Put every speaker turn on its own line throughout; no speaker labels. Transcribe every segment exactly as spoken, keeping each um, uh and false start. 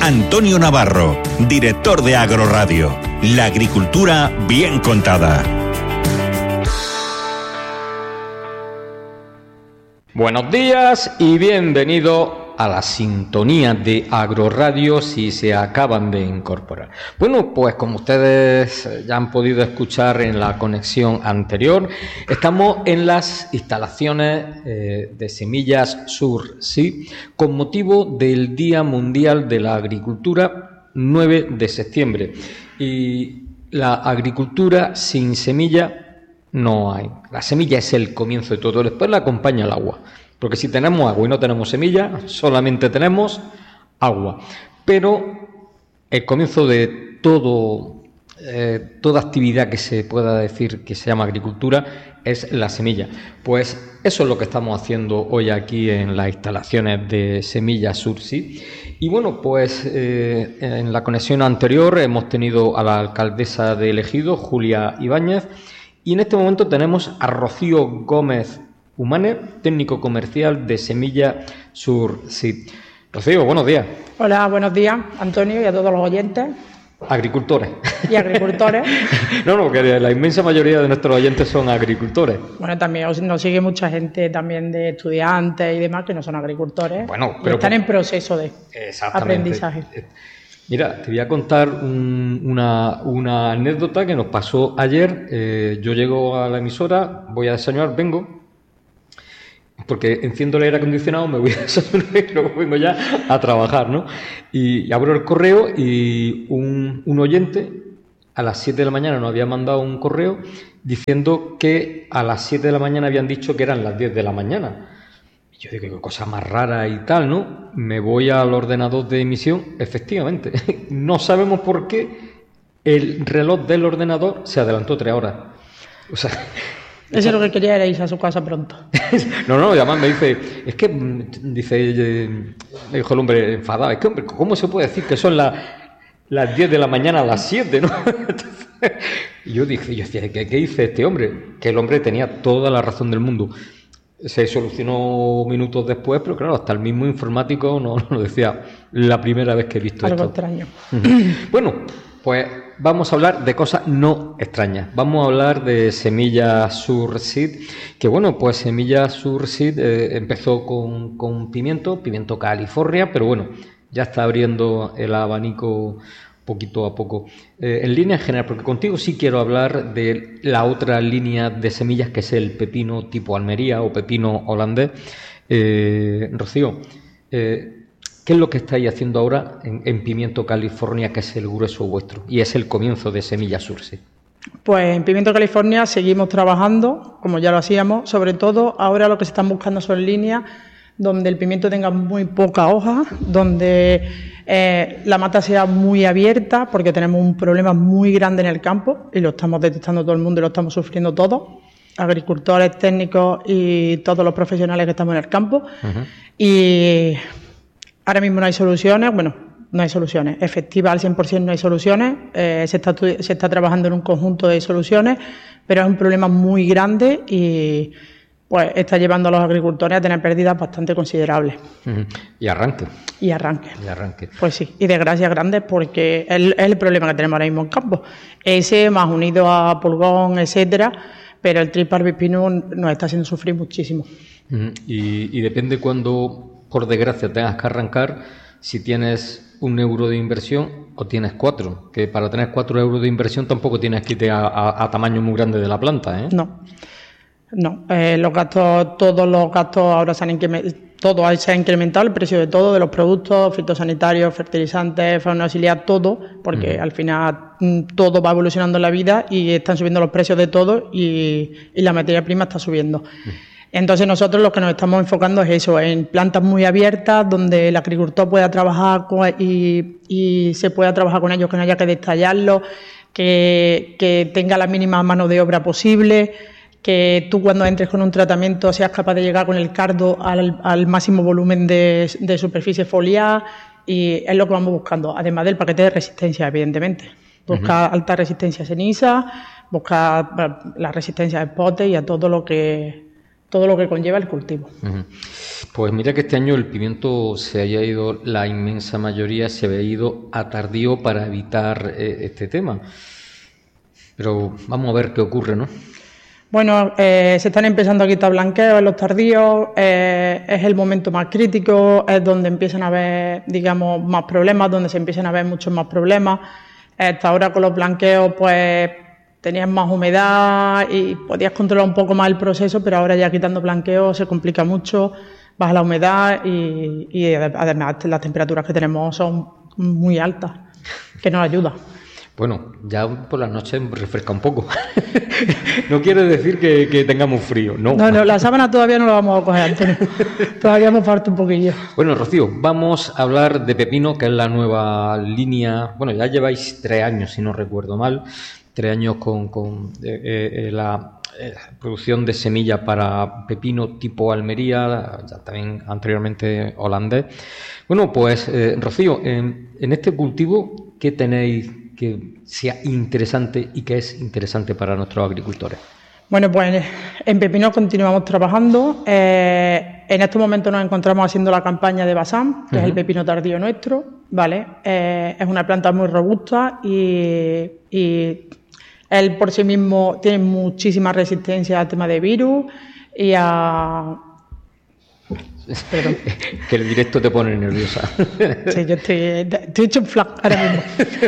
Antonio Navarro, director de Agroradio. La agricultura bien contada.
Buenos días y bienvenido a la sintonía de Agroradio si se acaban de incorporar. Bueno, pues como ustedes ya han podido escuchar en la conexión anterior, estamos en las instalaciones eh, de Semillas Surseed con motivo del Día Mundial de la Agricultura, nueve de septiembre. Y la agricultura sin semilla no hay. La semilla es el comienzo de todo, después la acompaña el agua. Porque si tenemos agua y no tenemos semilla, solamente tenemos agua. Pero el comienzo de todo, eh, toda actividad que se pueda decir que se llama agricultura es la semilla. Pues eso es lo que estamos haciendo hoy aquí en las instalaciones de Semillas Surseed. Y bueno, pues eh, en la conexión anterior hemos tenido a la alcaldesa de Ejido, Julia Ibáñez, y en este momento tenemos a Rocío Gómez Humane, técnico comercial de Semillas Surseed. Rocío, buenos días.
Hola, buenos días, Antonio, y a todos los oyentes.
Agricultores.
Y agricultores.
no, no, porque la inmensa mayoría de nuestros oyentes son agricultores.
Bueno, también nos sigue mucha gente también de estudiantes y demás que no son agricultores.
Bueno, pero
están en proceso de aprendizaje.
Mira, te voy a contar un, una, una anécdota que nos pasó ayer. Eh, yo llego a la emisora, voy a desayunar, vengo, porque enciendo el aire acondicionado, me voy a desayunar y luego vengo ya a trabajar, ¿no? Y, y abro el correo y un, un oyente a las siete de la mañana nos había mandado un correo diciendo que a las siete de la mañana habían dicho que eran las diez de la mañana. Y yo digo, qué cosa más rara y tal, ¿no? Me voy al ordenador de emisión, efectivamente, no sabemos por qué el reloj del ordenador se adelantó tres horas. O sea...
Eso es lo que quería, era irse a su casa pronto.
no, no, además me dice, es que, dice, me dijo el hombre enfadado, es que, hombre, ¿cómo se puede decir que son las, las diez de la mañana a las siete, no? Entonces, y yo dije, yo decía, ¿qué, ¿qué dice este hombre? Que el hombre tenía toda la razón del mundo. Se solucionó minutos después, pero claro, hasta el mismo informático no lo decía la primera vez que he visto
Algo
esto.
Algo extraño.
Bueno, pues vamos a hablar de cosas no extrañas. Vamos a hablar de Semillas Surseed, que bueno, pues Semillas Surseed eh, empezó con, con pimiento, pimiento California, pero bueno, ya está abriendo el abanico poquito a poco. Eh, en línea general, porque contigo sí quiero hablar de la otra línea de semillas, que es el pepino tipo Almería o pepino holandés. Eh, Rocío, eh, ¿qué es lo que estáis haciendo ahora en, en pimiento California, que es el grueso vuestro y es el comienzo de Semillas Surseed?
Pues en pimiento California seguimos trabajando, como ya lo hacíamos, sobre todo ahora lo que se están buscando son líneas donde el pimiento tenga muy poca hoja, donde eh, la mata sea muy abierta, porque tenemos un problema muy grande en el campo y lo estamos detectando todo el mundo y lo estamos sufriendo todos, agricultores, técnicos y todos los profesionales que estamos en el campo. Uh-huh. Y ahora mismo no hay soluciones, bueno, no hay soluciones, efectivas al cien por ciento no hay soluciones, eh, se está, se está trabajando en un conjunto de soluciones, pero es un problema muy grande y pues está llevando a los agricultores a tener pérdidas bastante considerables.
Uh-huh. Y arranque.
Y arranque.
Y arranque.
Pues sí, y desgracias grandes porque es, es el problema que tenemos ahora mismo en campo. Ese más unido a pulgón, etcétera, pero el triparbipino nos está haciendo sufrir muchísimo.
Uh-huh. Y, y depende cuando, por desgracia, tengas que arrancar, si tienes un euro de inversión o tienes cuatro, que para tener cuatro euros de inversión tampoco tienes que ir a, a, a tamaño muy grande de la planta, ¿eh?
No. No, eh, los gastos, todos los gastos ahora se han incrementado, todo se ha incrementado el precio de todo, de los productos fitosanitarios, fertilizantes, fauna auxiliar, todo, porque uh-huh. al final m, todo va evolucionando en la vida y están subiendo los precios de todo y, y la materia prima está subiendo. Uh-huh. Entonces nosotros lo que nos estamos enfocando es eso, en plantas muy abiertas donde el agricultor pueda trabajar con, y, y se pueda trabajar con ellos, que no haya que destallarlos, que, que tenga la mínima mano de obra posible, que tú cuando entres con un tratamiento seas capaz de llegar con el cardo al, al máximo volumen de, de superficie foliar, y es lo que vamos buscando, además del paquete de resistencia, evidentemente. Buscar uh-huh. alta resistencia a ceniza, buscar la resistencia a espote y a todo lo que todo lo que conlleva el cultivo.
Uh-huh. Pues mira que este año el pimiento se haya ido, la inmensa mayoría se había ido a tardío para evitar eh, este tema. Pero vamos a ver qué ocurre, ¿no?
Bueno, eh, se están empezando a quitar blanqueos en los tardíos, eh, es el momento más crítico, es donde empiezan a haber, digamos, más problemas, donde se empiezan a ver muchos más problemas. Hasta ahora con los blanqueos, pues tenías más humedad y podías controlar un poco más el proceso, pero ahora ya quitando blanqueos se complica mucho, baja la humedad y, y además las temperaturas que tenemos son muy altas, que nos ayuda.
Bueno, ya por las noches refresca un poco. No quiere decir que, que tengamos frío, no.
No, no, la sábana todavía no la vamos a coger, Antonio. Todavía nos falta un poquillo.
Bueno, Rocío, vamos a hablar de pepino, que es la nueva línea. Bueno, ya lleváis tres años, si no recuerdo mal. Tres años con, con eh, eh, la eh, producción de semillas para pepino tipo Almería, ya también anteriormente holandés. Bueno, pues, eh, Rocío, en, en este cultivo, ¿qué tenéis que sea interesante y que es interesante para nuestros agricultores?
Bueno, pues en pepino continuamos trabajando. Eh, en estos momentos nos encontramos haciendo la campaña de Basán, que uh-huh. es el pepino tardío nuestro, ¿vale? Eh, es una planta muy robusta y, y él por sí mismo tiene muchísima resistencia al tema de virus y a... Perdón.
Que el directo te pone nerviosa.
Sí, yo estoy, estoy hecho un flag ahora mismo.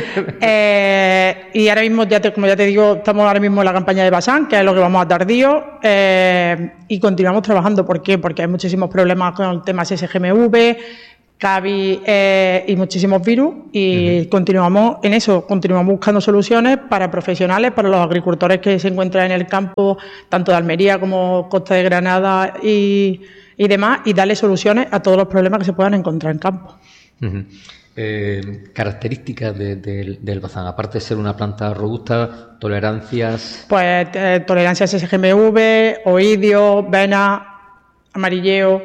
Eh, y ahora mismo, ya te, como ya te digo, estamos ahora mismo en la campaña de Basán, que es lo que vamos a tardío, eh, y continuamos trabajando. ¿Por qué? Porque hay muchísimos problemas con el tema S G M V, Cabi eh, y muchísimos virus, y uh-huh. continuamos en eso, continuamos buscando soluciones para profesionales, para los agricultores que se encuentran en el campo, tanto de Almería como Costa de Granada y... y demás, y darle soluciones a todos los problemas que se puedan encontrar en campo.
Uh-huh. Eh, características de, de, del Bazán, aparte de ser una planta robusta, tolerancias...
Pues eh, tolerancias S G M V, oidio, vena, amarilleo.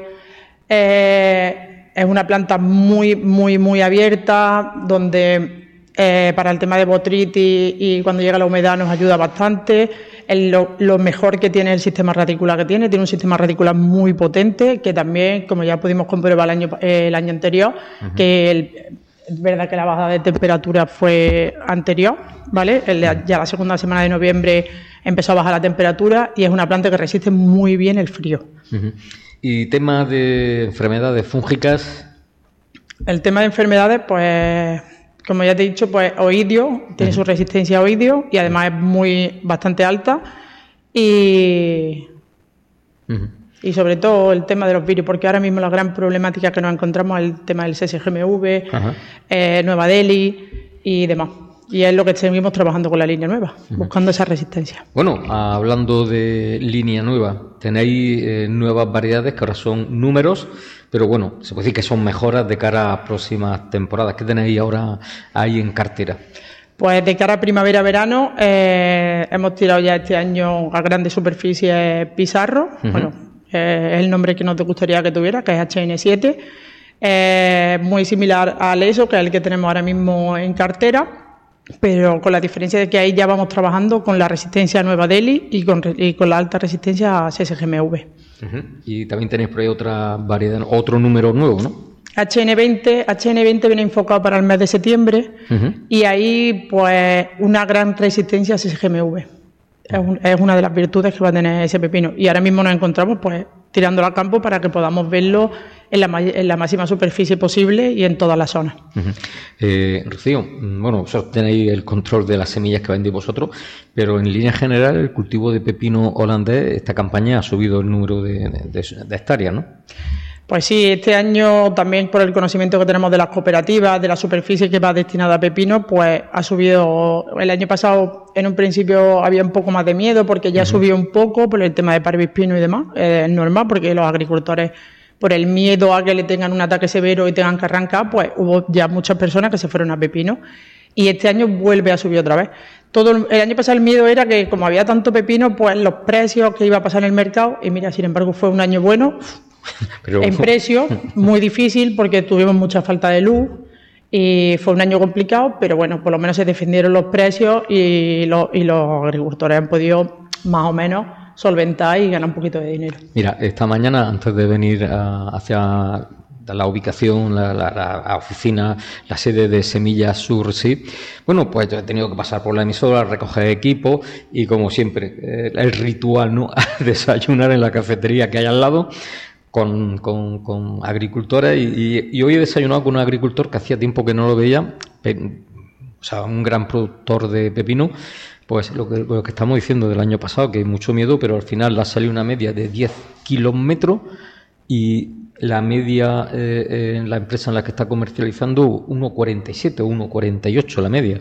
Eh, es una planta muy, muy, muy abierta, donde eh, para el tema de botritis y cuando llega la humedad nos ayuda bastante. El, lo, lo mejor que tiene el sistema radicular que tiene, tiene un sistema radicular muy potente, que también, como ya pudimos comprobar el año, eh, el año anterior, uh-huh. que el, es verdad que la bajada de temperatura fue anterior, ¿vale? El, ya la segunda semana de noviembre empezó a bajar la temperatura y es una planta que resiste muy bien el frío.
Uh-huh. ¿Y tema de enfermedades fúngicas?
El tema de enfermedades, pues... Como ya te he dicho, pues oidio, tiene uh-huh. su resistencia a oidio y además es muy bastante alta y, uh-huh. y sobre todo el tema de los virus, porque ahora mismo la gran problemática que nos encontramos es el tema del S G M V, uh-huh. eh, Nueva Delhi y demás. Y es lo que seguimos trabajando con la línea nueva, uh-huh. buscando esa resistencia.
Bueno, hablando de línea nueva, tenéis eh, nuevas variedades que ahora son números, pero bueno, se puede decir que son mejoras de cara a próximas temporadas. ¿Qué tenéis ahora ahí en cartera?
Pues de cara a primavera-verano eh, hemos tirado ya este año a grandes superficies Pizarro, uh-huh. bueno, eh, es el nombre que nos gustaría que tuviera, que es H N siete, eh, muy similar al E S O, que es el que tenemos ahora mismo en cartera, pero con la diferencia de que ahí ya vamos trabajando con la resistencia a Nueva Delhi y con, y con la alta resistencia a S G M V.
Uh-huh. Y también tenéis por ahí otra variedad, otro número nuevo, ¿no?
H N veinte, H N veinte viene enfocado para el mes de septiembre uh-huh. y ahí pues una gran resistencia a S G M V. Es, un, es una de las virtudes que va a tener ese pepino. Y ahora mismo nos encontramos pues tirándolo al campo para que podamos verlo en la, en la máxima superficie posible y en todas las zonas.
Uh-huh. Eh, Rocío, bueno, vosotros tenéis el control de las semillas que vendéis vosotros, pero en línea general el cultivo de pepino holandés, esta campaña ha subido el número de, de, de hectáreas, ¿no?
Pues sí, este año también por el conocimiento que tenemos de las cooperativas, de la superficie que va destinada a pepino, pues ha subido. El año pasado en un principio había un poco más de miedo porque ya uh-huh. subió un poco por el tema de parvispino y demás, eh, es normal porque los agricultores, por el miedo a que le tengan un ataque severo y tengan que arrancar, pues hubo ya muchas personas que se fueron a pepino y este año vuelve a subir otra vez. Todo el año pasado el miedo era que como había tanto pepino, pues los precios que iba a pasar en el mercado, y mira, sin embargo fue un año bueno. Pero... en precio, muy difícil porque tuvimos mucha falta de luz y fue un año complicado, pero bueno, por lo menos se defendieron los precios y los, y los agricultores han podido más o menos solventar y ganar un poquito de dinero.
Mira, esta mañana, antes de venir a, hacia la ubicación, la, la, la oficina, la sede de Semillas Sur, sí, bueno, pues yo he tenido que pasar por la emisora, recoger equipo y, como siempre, eh, el ritual, ¿no? Desayunar en la cafetería que hay al lado con, con, con agricultores y, y, y hoy he desayunado con un agricultor que hacía tiempo que no lo veía, pe, o sea, un gran productor de pepino. Pues lo que, lo que estamos diciendo del año pasado, que hay mucho miedo, pero al final le ha salido una media de diez kilómetros y la media eh, en la empresa en la que está comercializando uno cuarenta y siete o uno cuarenta y ocho la media.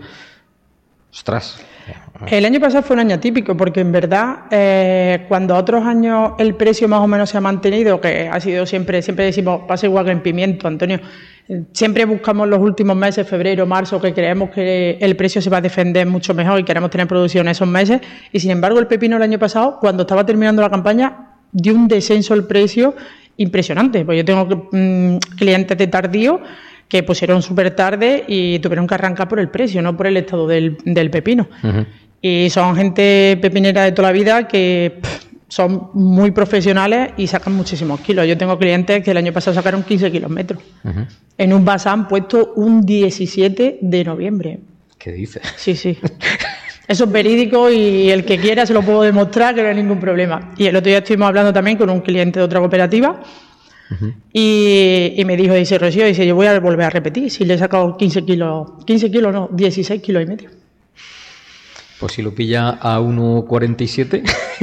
Ostras.
El año pasado fue un año típico porque en verdad eh, cuando otros años el precio más o menos se ha mantenido, que ha sido siempre, siempre decimos, pasa igual que en pimiento, Antonio, siempre buscamos los últimos meses, febrero, marzo, que creemos que el precio se va a defender mucho mejor y queremos tener producción en esos meses, y sin embargo el pepino el año pasado, cuando estaba terminando la campaña, dio un descenso el precio impresionante, pues yo tengo mmm, clientes de tardío que pusieron súper tarde y tuvieron que arrancar por el precio, no por el estado del, del pepino. Uh-huh. Y son gente pepinera de toda la vida que pff, son muy profesionales y sacan muchísimos kilos. Yo tengo clientes que el año pasado sacaron quince kilómetros. Uh-huh. En un vas han puesto un diecisiete de noviembre.
¿Qué dices?
Sí, sí. Eso es verídico y el que quiera se lo puedo demostrar, que no hay ningún problema. Y el otro día estuvimos hablando también con un cliente de otra cooperativa. Uh-huh. Y, y me dijo, dice Rocío, dice, yo voy a volver a repetir, si le he sacado quince kilos, quince kilos no, dieciséis kilos y medio.
Pues si lo pilla a uno cuarenta y siete.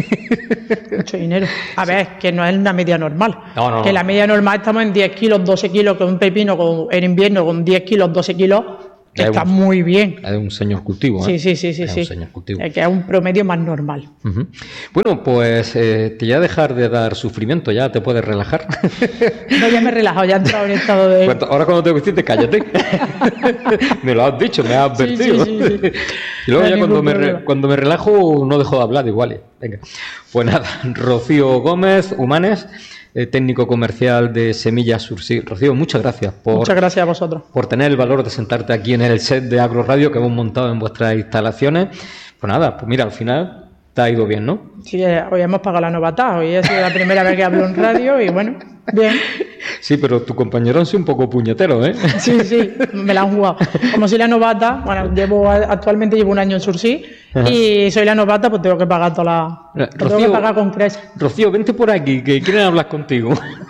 Mucho dinero. A ver, que no es una media normal.
No, no,
que
no.
La media normal estamos en diez kilos, doce kilos, que un pepino con, en invierno con diez kilos, doce kilos, es está un, muy bien.
Es un señor cultivo, ¿eh?
Sí, sí, sí, sí.
Es
sí.
un señor cultivo.
Es que es un promedio más normal.
Uh-huh. Bueno, pues eh, te voy a dejar de dar sufrimiento, ya te puedes relajar.
No, ya me he relajado, ya he entrado en estado de...
Pues ahora cuando te vestiste, cállate. Me lo has dicho, me has advertido. Sí, sí, sí, sí. Y luego no ya cuando me, re, cuando me relajo no dejo de hablar igual. Venga. Pues nada, Rocío Gómez Humanes, eh, técnico comercial de Semillas Sur. Sí, Rocío, muchas gracias por
muchas gracias a vosotros
por tener el valor de sentarte aquí en el set de Agroradio que hemos montado en vuestras instalaciones. Pues nada, pues mira, al final te ha ido bien, ¿no?
Sí, hoy hemos pagado la novatada, hoy es la primera vez que hablo en radio y bueno, bien.
Sí, pero tu compañero es un poco puñetero, ¿eh?
Sí, sí, me la han jugado. Como soy la novata, bueno, llevo actualmente llevo un año en Sursí y soy la novata, pues tengo que pagar toda la... Rocío, tengo que pagar con creces.
Rocío, vente por aquí, que quieren hablar contigo.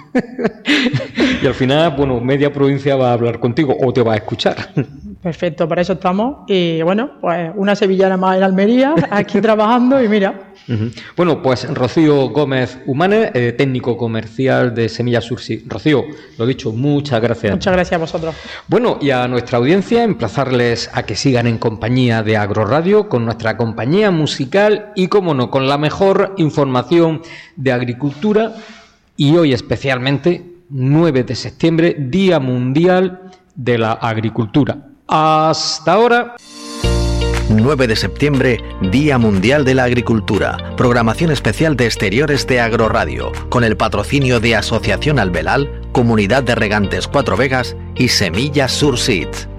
Y al final, bueno, media provincia va a hablar contigo o te va a escuchar.
Perfecto, para eso estamos. Y bueno, pues una sevillana más en Almería, aquí trabajando y mira...
Uh-huh. Bueno, pues Rocío Gómez Humanes, eh, técnico comercial de Semillas Sur. Sí. Rocío, lo dicho, muchas gracias.
Muchas gracias a vosotros.
Bueno, y a nuestra audiencia, emplazarles a que sigan en compañía de Agroradio, con nuestra compañía musical y, como no, con la mejor información de agricultura. Y hoy especialmente, nueve de septiembre, Día Mundial de la Agricultura. Hasta ahora...
nueve de septiembre, Día Mundial de la Agricultura. Programación especial de exteriores de Agroradio, con el patrocinio de Asociación Albelal, Comunidad de Regantes Cuatro Vegas y Semillas Sur Seeds.